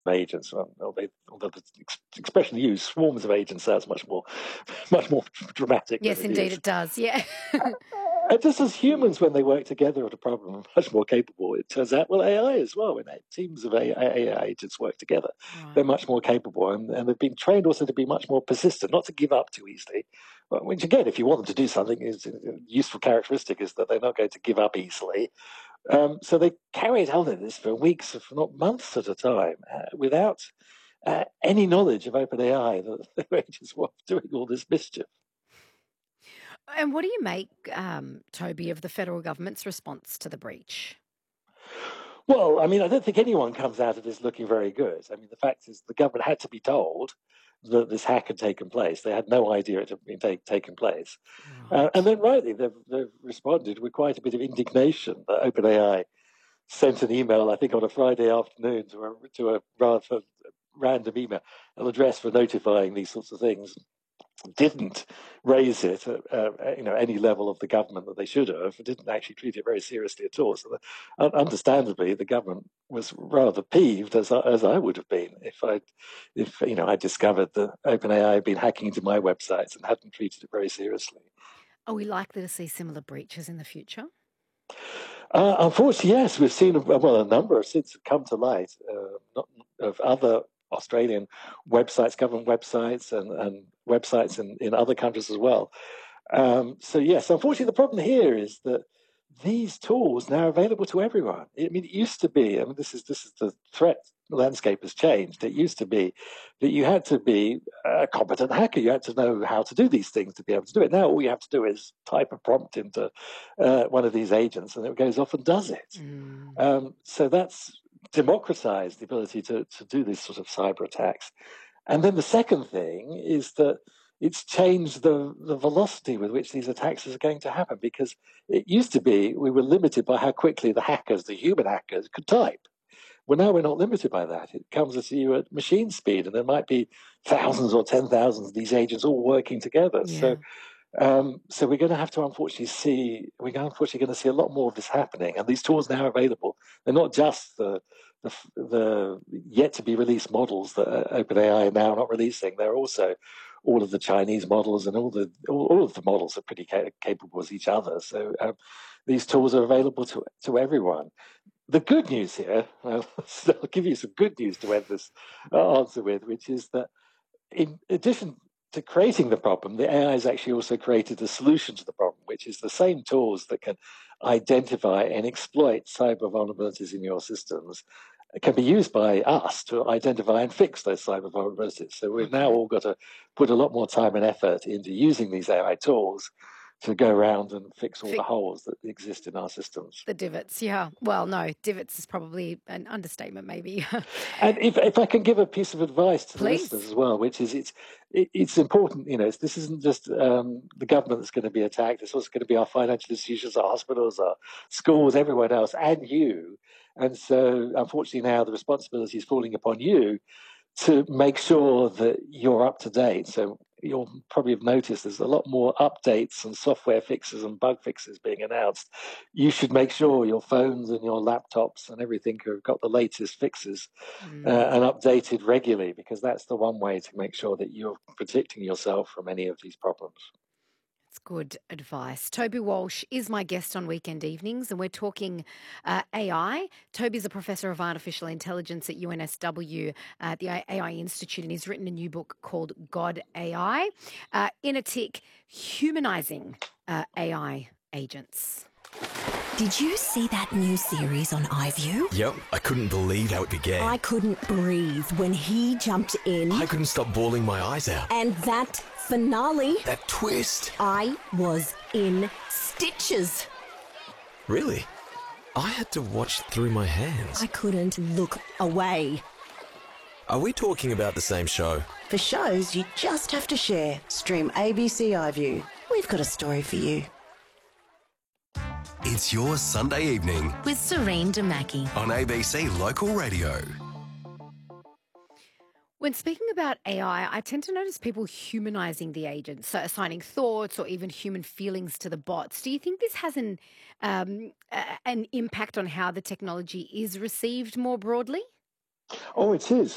agents. Although the expression used, swarms of agents, sounds much more dramatic Yes, than it indeed is. it does, yeah. And just as humans, when they work together at a problem, are much more capable. It turns out, well, AI as well. When teams of AI agents work together, they're Right. much more capable, and they've been trained also to be much more persistent, not to give up too easily. Which again, if you want them to do something, is a useful characteristic is that they're not going to give up easily. So they carried on in this for weeks, if not months at a time, without any knowledge of OpenAI that the agents were doing all this mischief. And what do you make, Toby, of the federal government's response to the breach? Well, I mean, I don't think anyone comes out of this looking very good. I mean, the fact is the government had to be told that this hack had taken place. They had no idea it had been taken place. And Right. then rightly, they've responded with quite a bit of indignation that OpenAI sent an email, I think on a Friday afternoon, to a rather random email, an address for notifying these sorts of things, didn't raise it at any level of the government that they should have, didn't actually treat it very seriously at all. So, understandably, the government was rather peeved, as I would have been if I discovered that OpenAI had been hacking into my websites and hadn't treated it very seriously. Are we likely to see similar breaches in the future? Unfortunately, yes, we've seen a number have since come to light, of other Australian websites, government websites, and websites in other countries as well. So yes, unfortunately, the problem here is that these tools now are available to everyone. I mean, it used to be. I mean, this is the threat landscape has changed. It used to be that you had to be a competent hacker. You had to know how to do these things to be able to do it. Now, all you have to do is type a prompt into one of these agents, and it goes off and does it. Mm. So that's democratized the ability to do these sort of cyber attacks. And then the second thing is that it's changed the velocity with which these attacks are going to happen, because it used to be we were limited by how quickly the hackers, the human hackers, could type. Well, now we're not limited by that. It comes at you at machine speed, and there might be thousands or 10,000 of these agents all working together. Yeah. So we're going to have to we're unfortunately going to see a lot more of this happening. And these tools now are available. They're not just the yet to be released models that OpenAI are now not releasing. They're also all of the Chinese models, and all of the models are pretty capable as each other. So these tools are available to everyone. The good news here, I'll give you some good news to end this answer with, which is that in addition to creating the problem, the AI has actually also created a solution to the problem, which is the same tools that can identify and exploit cyber vulnerabilities in your systems can be used by us to identify and fix those cyber vulnerabilities. So we've now Okay. all got to put a lot more time and effort into using these AI tools to go around and fix all the holes that exist in our systems. The divots, yeah. Well, no, divots is probably an understatement, maybe. And if I can give a piece of advice to the listeners Please. as well, which is it's important, this isn't just the government that's going to be attacked. It's also going to be our financial institutions, our hospitals, our schools, everyone else, and you. And so, unfortunately, now the responsibility is falling upon you to make sure that you're up to date. So you'll probably have noticed there's a lot more updates and software fixes and bug fixes being announced. You should make sure your phones and your laptops and everything have got the latest fixes and updated regularly, because that's the one way to make sure that you're protecting yourself from any of these problems. It's good advice. Toby Walsh is my guest on Weekend Evenings, and we're talking AI. Toby's a professor of artificial intelligence at UNSW at the AI Institute, and he's written a new book called God AI, in a tick, humanizing AI agents. Did you see that new series on iView? Yep, I couldn't believe how it began. I couldn't breathe when he jumped in. I couldn't stop bawling my eyes out. And that finale. That twist. I was in stitches. Really? I had to watch through my hands. I couldn't look away. Are we talking about the same show? For shows you just have to share, stream ABC iView. We've got a story for you. It's your Sunday evening with Serene Damaki on ABC Local Radio. When speaking about AI, I tend to notice people humanizing the agents, so assigning thoughts or even human feelings to the bots. Do you think this has an impact on how the technology is received more broadly? Oh, it is.